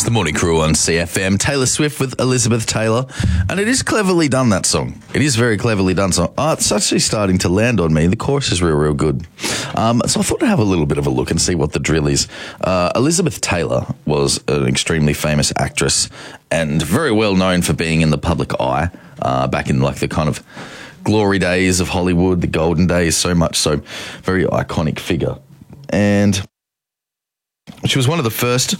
The Morning Crew on CFM. Taylor Swift with Elizabeth Taylor. And it is cleverly done, that song. It is very cleverly done. So it's actually starting to land on me. The chorus is real, real good. So I thought I'd have a little bit of a look and see what the drill is. Elizabeth Taylor was an extremely famous actress and very well known for being in the public eye back in like the kind of glory days of Hollywood, the golden days, so much so. Very iconic figure. And she was one of the first,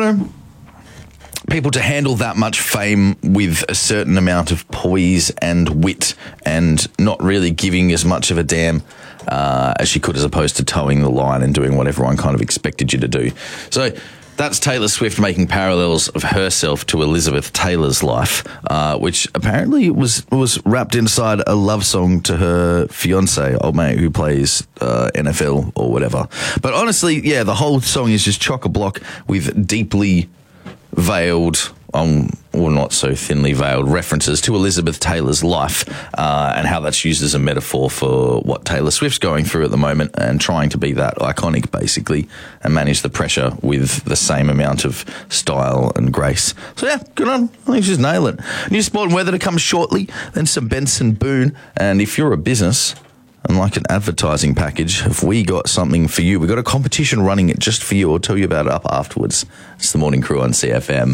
people to handle that much fame with a certain amount of poise and wit and not really giving as much of a damn as she could, as opposed to towing the line and doing what everyone kind of expected you to do. So that's Taylor Swift making parallels of herself to Elizabeth Taylor's life, which apparently was wrapped inside a love song to her fiance, old mate who plays NFL or whatever. But honestly, yeah, the whole song is just chock-a-block with deeply veiled, or not so thinly veiled, references to Elizabeth Taylor's life and how that's used as a metaphor for what Taylor Swift's going through at the moment and trying to be that iconic, basically, and manage the pressure with the same amount of style and grace. So, yeah, good on. I think she's nailed it. New sport and weather to come shortly, then some Benson Boone. And if you're a business and like an advertising package, have we got something for you? We've got a competition running it just for you. I'll tell you about it up afterwards. It's the Morning Crew on CFM.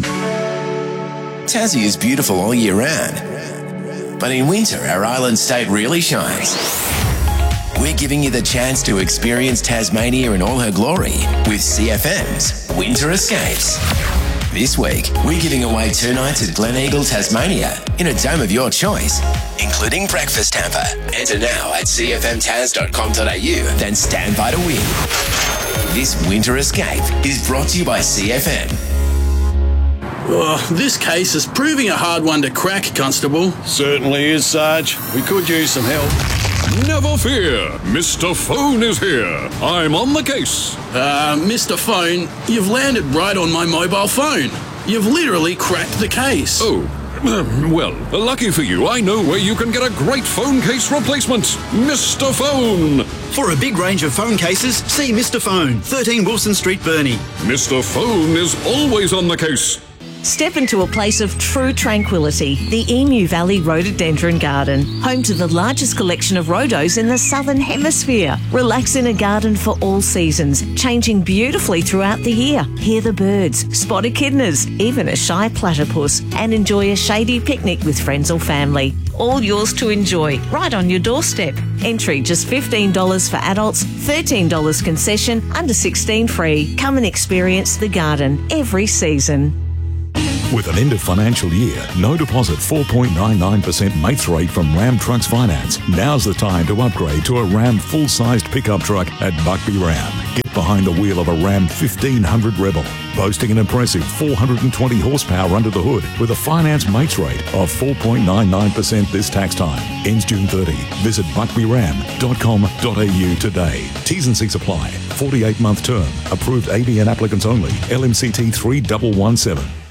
Tassie is beautiful all year round, but in winter our island state really shines. We're giving you the chance to experience Tasmania in all her glory with CFM's Winter Escapes. This week, we're giving away 2 nights at Gleneagle, Tasmania, in a dome of your choice, including breakfast hamper. Enter now at cfmtaz.com.au, then stand by to win. This Winter Escape is brought to you by CFM. Oh, this case is proving a hard one to crack, Constable. Certainly is, Sarge. We could use some help. Never fear, Mr. Phone is here. I'm on the case. Mr. Phone, you've landed right on my mobile phone. You've literally cracked the case. Oh, well, lucky for you, I know where you can get a great phone case replacement. Mr. Phone. For a big range of phone cases, see Mr. Phone, 13 Wilson Street, Burnie. Mr. Phone is always on the case. Step into a place of true tranquility, the Emu Valley Rhododendron Garden, home to the largest collection of rhodos in the Southern Hemisphere. Relax in a garden for all seasons, changing beautifully throughout the year. Hear the birds, spot echidnas, even a shy platypus, and enjoy a shady picnic with friends or family. All yours to enjoy, right on your doorstep. Entry just $15 for adults, $13 concession, under 16 free. Come and experience the garden every season. With an end of financial year, no deposit 4.99% mates rate from Ram Trucks Finance. Now's the time to upgrade to a Ram full-sized pickup truck at Buckby Ram. Get behind the wheel of a Ram 1500 Rebel, boasting an impressive 420 horsepower under the hood with a finance mates rate of 4.99% this tax time. Ends June 30. Visit buckbyram.com.au today. T's and C's apply. 48-month term. Approved ABN applicants only. LMCT 3117.